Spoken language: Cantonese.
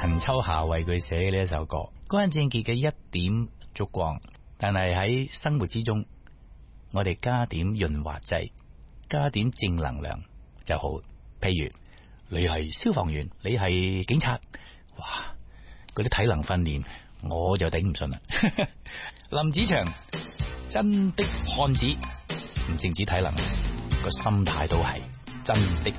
陳秋霞為佢寫嘅呢一首歌，乾淨潔嘅一點燭光。但係喺生活之中，我哋加點潤滑劑，加點正能量就好。譬如你係消防員，你係警察，哇，嗰啲體能訓練我就頂唔順啦。林子祥真的漢子，唔淨止體能，個心態都係真的